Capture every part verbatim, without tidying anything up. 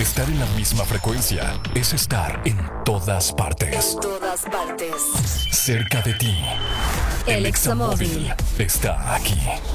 Estar en la misma frecuencia es estar en todas partes. En todas partes. Cerca de ti. El El Examóvil Examóvil está aquí.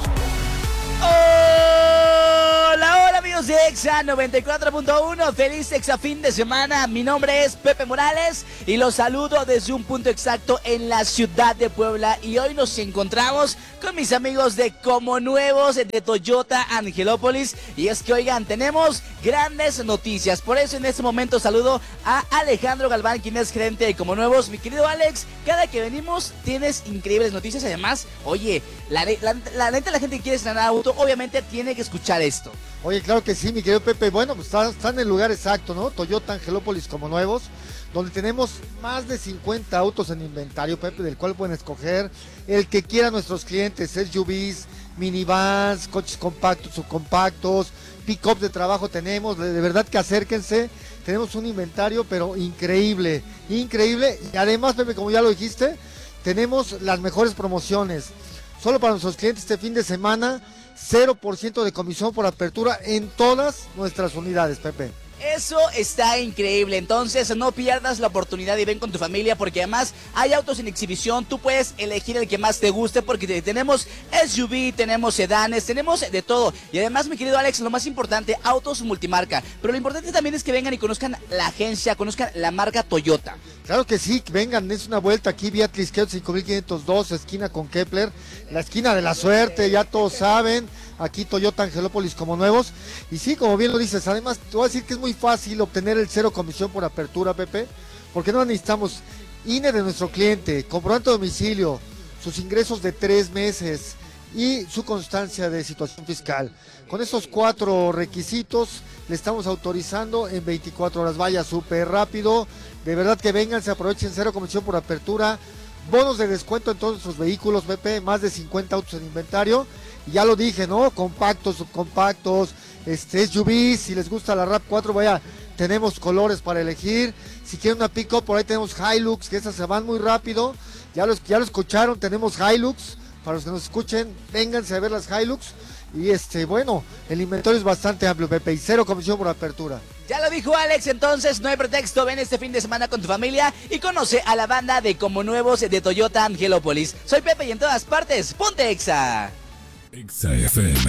Hola, hola amigos de Exa noventa y cuatro punto uno, feliz Exa fin de semana. Mi nombre es Pepe Morales y los saludo desde un punto exacto en la ciudad de Puebla. Y hoy nos encontramos con mis amigos de Como Nuevos de Toyota Angelópolis. Y es que oigan, tenemos grandes noticias. Por eso en este momento saludo a Alejandro Galván, quien es gerente de Como Nuevos. Mi querido Alex, cada que venimos tienes increíbles noticias. Además, oye, la, la, la neta la gente que quiere estrenar auto obviamente tiene que escuchar esto. Oye, claro que sí, mi querido Pepe. Bueno, pues está, está en el lugar exacto, ¿no? Toyota Angelópolis Como Nuevos, donde tenemos más de cincuenta autos en inventario, Pepe, del cual pueden escoger el que quieran nuestros clientes: S U Vs, minivans, coches compactos, subcompactos, pick-ups de trabajo tenemos. De verdad que acérquense, tenemos un inventario pero increíble, increíble. Y además, Pepe, como ya lo dijiste, tenemos las mejores promociones. Solo para nuestros clientes este fin de semana, cero por ciento de comisión por apertura en todas nuestras unidades, Pepe. Eso está increíble, entonces no pierdas la oportunidad y ven con tu familia, porque además hay autos en exhibición. Tú puedes elegir el que más te guste, porque tenemos S U V, tenemos sedanes, tenemos de todo. Y además, mi querido Alex, lo más importante, autos multimarca. Pero lo importante también es que vengan y conozcan la agencia, conozcan la marca Toyota. Claro que sí, vengan, es una vuelta aquí vía Tlisquet cinco mil quinientos dos, esquina con Kepler, la esquina de la suerte, ya todos saben. Aquí Toyota Angelópolis Como Nuevos. Y sí, como bien lo dices, además te voy a decir que es muy fácil obtener el cero comisión por apertura, Pepe, porque no necesitamos I N E de nuestro cliente, comprobante de domicilio, sus ingresos de tres meses y su constancia de situación fiscal. Con esos cuatro requisitos le estamos autorizando en veinticuatro horas. Vaya súper rápido, de verdad que vengan, se aprovechen, cero comisión por apertura, bonos de descuento en todos nuestros vehículos, Pepe, más de cincuenta autos en inventario. Y ya lo dije, ¿no? Compactos, subcompactos, este, S U Vs, si les gusta la RAV cuatro, vaya, tenemos colores para elegir. Si quieren una pick-up, por ahí tenemos Hilux, que esas se van muy rápido. Ya lo, ya lo escucharon, tenemos Hilux. Para los que nos escuchen, vénganse a ver las Hilux. Y este, bueno, el inventario es bastante amplio, Pepe, y cero comisión por apertura. Ya lo dijo Alex, entonces no hay pretexto, ven este fin de semana con tu familia y conoce a la banda de Como Nuevos de Toyota Angelópolis. Soy Pepe y en todas partes, ponte Exa. Exa F M.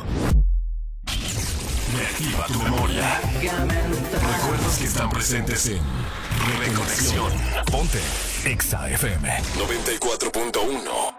Reactiva tu memoria. Recuerdos que están presentes en Reconexión. Ponte Exa F M noventa y cuatro punto uno.